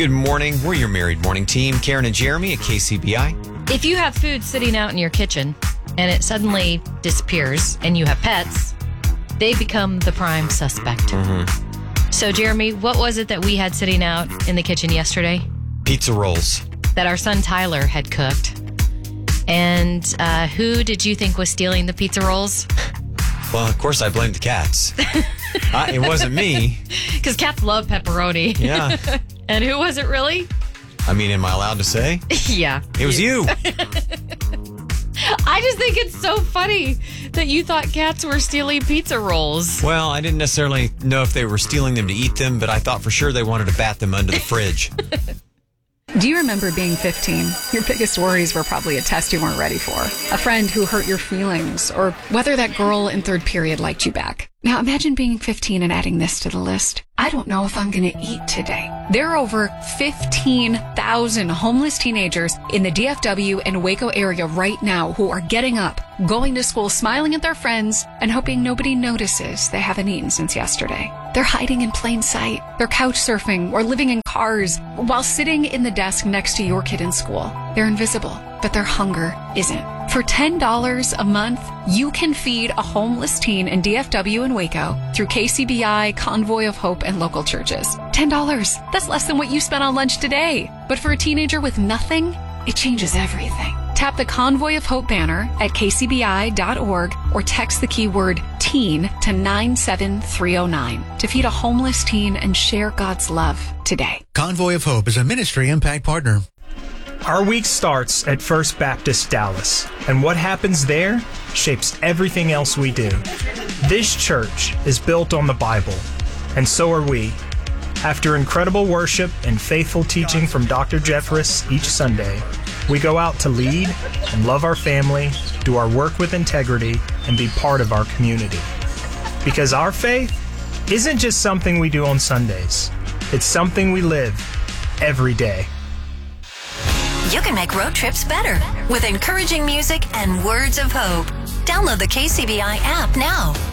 Good morning. We're your married morning team, Karen and Jeremy at KCBI. If you have food sitting out in your kitchen and it suddenly disappears and you have pets, they become the prime suspect. Mm-hmm. So, Jeremy, what was it that we had sitting out in the kitchen yesterday? Pizza rolls. That our son Tyler had cooked. And who did you think was stealing the pizza rolls? Well, of course, I blamed the cats. It wasn't me. Because cats love pepperoni. Yeah. And who was it really? I mean, am I allowed to say? Yeah. It was you. I just think it's so funny that you thought cats were stealing pizza rolls. Well, I didn't necessarily know if they were stealing them to eat them, but I thought for sure they wanted to bat them under the fridge. Do you remember being 15? Your biggest worries were probably a test you weren't ready for, a friend who hurt your feelings, or whether that girl in third period liked you back. Now imagine being 15 and adding this to the list. I don't know if I'm going to eat today. There are over 15,000 homeless teenagers in the DFW and Waco area right now who are getting up, going to school, smiling at their friends, and hoping nobody notices they haven't eaten since yesterday. They're hiding in plain sight. They're couch surfing or living in cars while sitting in the desk next to your kid in school. They're invisible, but their hunger isn't. For $10 a month, you can feed a homeless teen in DFW and Waco through KCBI, Convoy of Hope, and local churches. $10. That's less than what you spent on lunch today. But for a teenager with nothing, it changes everything. Tap the Convoy of Hope banner at kcbi.org or text the keyword teen to 97309 to feed a homeless teen and share God's love today. Convoy of Hope is a ministry impact partner. Our week starts at First Baptist Dallas, and what happens there shapes everything else we do. This church is built on the Bible, and so are we. After incredible worship and faithful teaching from Dr. Jeffress each Sunday, we go out to lead and love our family, do our work with integrity, and be part of our community. Because our faith isn't just something we do on Sundays. It's something we live every day. You can make road trips better with encouraging music and words of hope. Download the KCBI app now.